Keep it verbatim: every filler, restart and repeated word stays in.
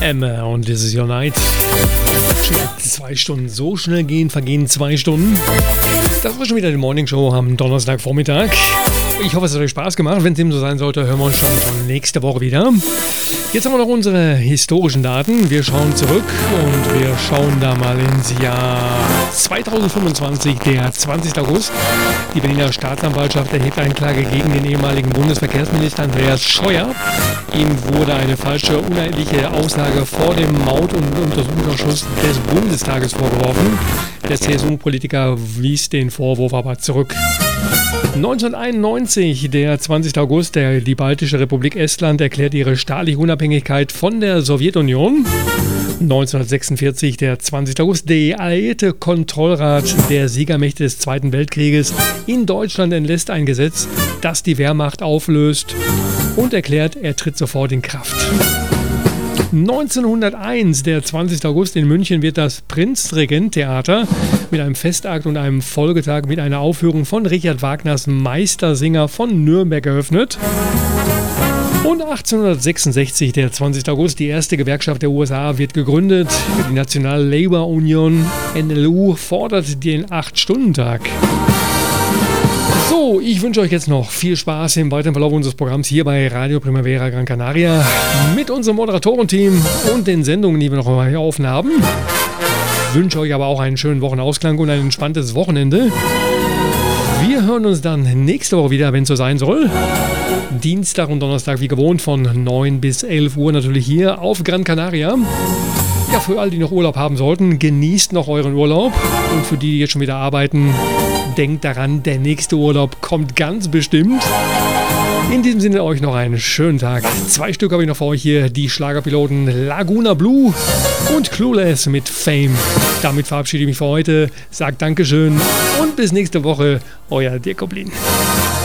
Emma und This Is Your Night. Zwei Stunden so schnell gehen, vergehen zwei Stunden. Das war schon wieder die Morning Show am Donnerstagvormittag. Ich hoffe, es hat euch Spaß gemacht. Wenn es dem so sein sollte, hören wir uns schon, schon nächste Woche wieder. Jetzt haben wir noch unsere historischen Daten. Wir schauen zurück und wir schauen da mal ins Jahr zweitausendfünfundzwanzig, der zwanzigsten August. Die Berliner Staatsanwaltschaft erhebt Anklage gegen den ehemaligen Bundesverkehrsminister Andreas Scheuer. Ihm wurde eine falsche, uneidliche Aussage vor dem Maut- und Untersuchungsausschuss des Bundestages vorgeworfen. Der C S U-Politiker wies den Vorwurf aber zurück. neunzehnhunderteinundneunzig, der zwanzigsten August, der, die Baltische Republik Estland erklärt ihre staatliche Unabhängigkeit von der Sowjetunion. neunzehnhundertsechsundvierzig, der zwanzigsten August, der alliierte Kontrollrat der Siegermächte des Zweiten Weltkrieges in Deutschland entlässt ein Gesetz, das die Wehrmacht auflöst und erklärt, er tritt sofort in Kraft. neunzehnhunderteins, der zwanzigsten August, in München wird das Prinzregent-Theater mit einem Festakt und einem Folgetag mit einer Aufführung von Richard Wagners Meistersinger von Nürnberg eröffnet. Und achtzehnhundertsechsundsechzig, der zwanzigsten August, die erste Gewerkschaft der U S A wird gegründet. Die National Labour Union, N L U, fordert den acht-Stunden-Tag. So, ich wünsche euch jetzt noch viel Spaß im weiteren Verlauf unseres Programms hier bei Radio Primavera Gran Canaria mit unserem Moderatorenteam und den Sendungen, die wir noch mal hier offen haben. Ich wünsche euch aber auch einen schönen Wochenausklang und ein entspanntes Wochenende. Wir hören uns dann nächste Woche wieder, wenn es so sein soll. Dienstag und Donnerstag wie gewohnt von neun bis elf Uhr natürlich hier auf Gran Canaria. Ja, für alle, die noch Urlaub haben sollten, genießt noch euren Urlaub. Und für die, die jetzt schon wieder arbeiten, denkt daran, der nächste Urlaub kommt ganz bestimmt. In diesem Sinne euch noch einen schönen Tag. Zwei Stück habe ich noch für euch hier. Die Schlagerpiloten Laguna Blue und Clueless mit Fame. Damit verabschiede ich mich für heute. Sagt Dankeschön und bis nächste Woche. Euer Dirk Koblin.